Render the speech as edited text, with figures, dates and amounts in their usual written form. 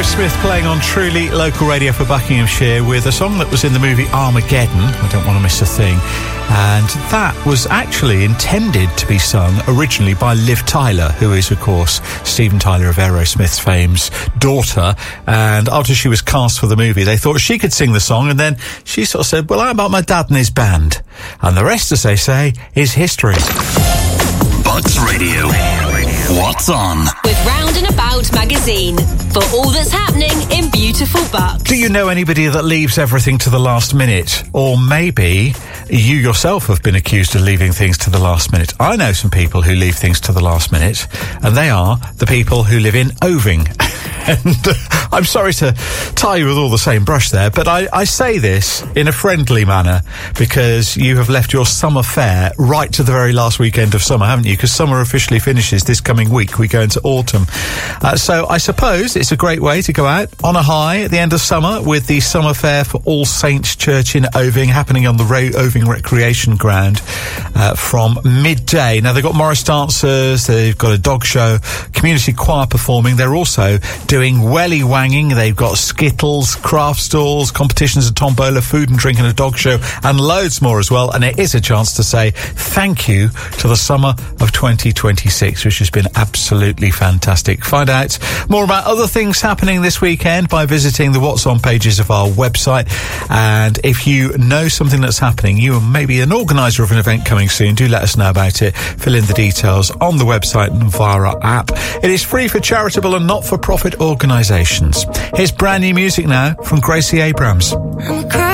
Aerosmith playing on truly local radio for Buckinghamshire with a song that was in the movie Armageddon, I Don't Want to Miss a Thing, and that was actually intended to be sung originally by Liv Tyler, who is, of course, Steven Tyler of Aerosmith's fame's daughter, and after she was cast for the movie, they thought she could sing the song, and then she sort of said, well, how about my dad and his band? And the rest, as they say, is history. Bucks Radio. What's on? With Round and About magazine for all that's happening in beautiful Bucks. Do you know anybody that leaves everything to the last minute? Or maybe you yourself have been accused of leaving things to the last minute. I know some people who leave things to the last minute, and they are the people who live in Oving. And I'm sorry to tie you with all the same brush there, but I say this in a friendly manner because you have left your summer fair right to the very last weekend of summer, haven't you? Because summer officially finishes this coming week. We go into autumn. So I suppose it's a great way to go out on a high at the end of summer with the summer fair for All Saints Church in Oving happening on the Oving Recreation Ground from midday. Now, they've got Morris dancers, they've got a dog show, community choir performing. They're also doing welly wanging. They've got skittles, craft stalls, competitions of tombola, food and drink and a dog show, and loads more as well. And it is a chance to say thank you to the summer of 2026, which has been absolutely fantastic. Find out more about other things happening this weekend by visiting the What's On pages of our website. And if you know something that's happening, you are maybe an organiser of an event coming soon, do let us know about it. Fill in the details on the website and via our app. It is free for charitable and not-for-profit organisations. Here's brand new music now from Gracie Abrams.